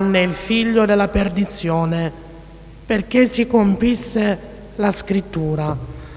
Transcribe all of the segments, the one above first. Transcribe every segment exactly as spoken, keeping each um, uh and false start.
Giovanni è il figlio della perdizione, perché si compisse la scrittura.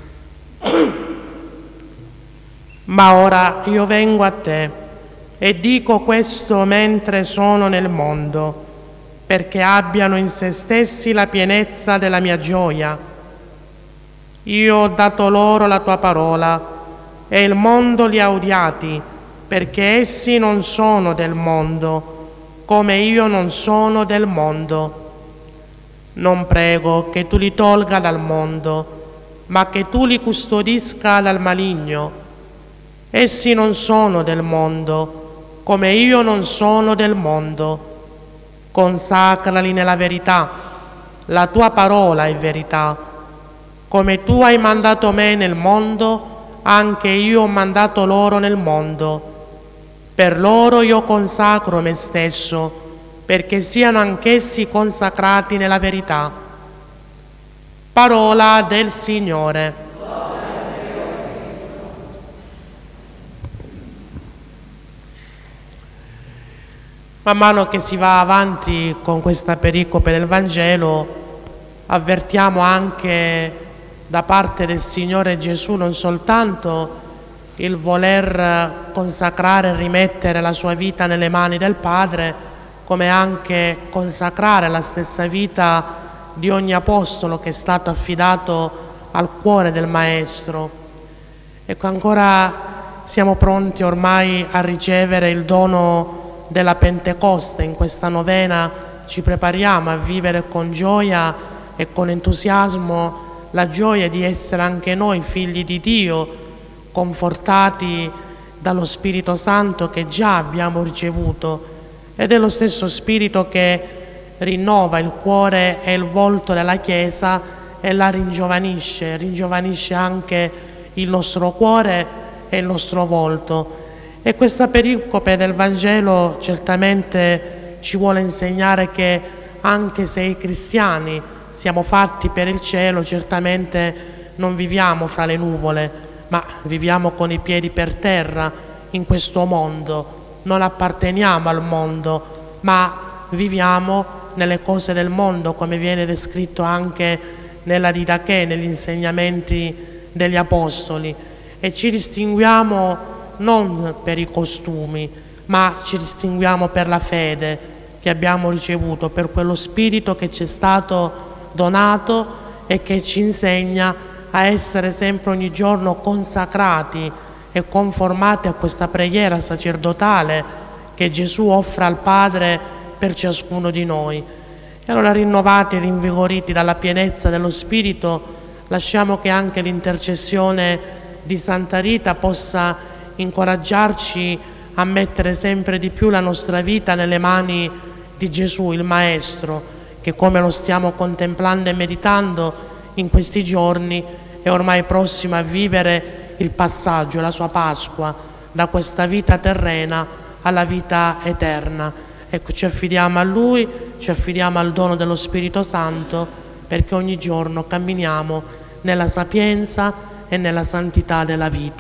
Ma ora io vengo a te e dico questo mentre sono nel mondo, perché abbiano in se stessi la pienezza della mia gioia. Io ho dato loro la tua parola e il mondo li ha odiati, perché essi non sono del mondo, come io non sono del mondo. Non prego che tu li tolga dal mondo, ma che tu li custodisca dal maligno. Essi non sono del mondo, come io non sono del mondo. Consacrali nella verità, la tua parola è verità. Come tu hai mandato me nel mondo, anche io ho mandato loro nel mondo. Per loro io consacro me stesso, perché siano anch'essi consacrati nella verità. Parola del Signore. Man mano che si va avanti con questa pericope del Vangelo, avvertiamo anche da parte del Signore Gesù non soltanto il voler consacrare e rimettere la sua vita nelle mani del Padre, come anche consacrare la stessa vita di ogni apostolo che è stato affidato al cuore del Maestro. Ecco, ancora siamo pronti ormai a ricevere il dono della Pentecoste. In questa novena ci prepariamo a vivere con gioia e con entusiasmo la gioia di essere anche noi figli di Dio, confortati dallo Spirito Santo che già abbiamo ricevuto, ed è lo stesso Spirito che rinnova il cuore e il volto della Chiesa e la ringiovanisce, ringiovanisce anche il nostro cuore e il nostro volto. E questa pericope del Vangelo certamente ci vuole insegnare che anche se i cristiani siamo fatti per il cielo, certamente non viviamo fra le nuvole, ma viviamo con i piedi per terra in questo mondo. Non apparteniamo al mondo, ma viviamo nelle cose del mondo, come viene descritto anche nella Didache, negli insegnamenti degli Apostoli, e ci distinguiamo non per i costumi, ma ci distinguiamo per la fede che abbiamo ricevuto, per quello Spirito che ci è stato donato e che ci insegna a essere sempre ogni giorno consacrati e conformati a questa preghiera sacerdotale che Gesù offre al Padre per ciascuno di noi. E allora, rinnovati e rinvigoriti dalla pienezza dello Spirito, lasciamo che anche l'intercessione di Santa Rita possa incoraggiarci a mettere sempre di più la nostra vita nelle mani di Gesù, il Maestro, che, come lo stiamo contemplando e meditando in questi giorni, è ormai prossimo a vivere il passaggio, la sua Pasqua, da questa vita terrena alla vita eterna. Ecco, ci affidiamo a Lui, ci affidiamo al dono dello Spirito Santo, perché ogni giorno camminiamo nella sapienza e nella santità della vita.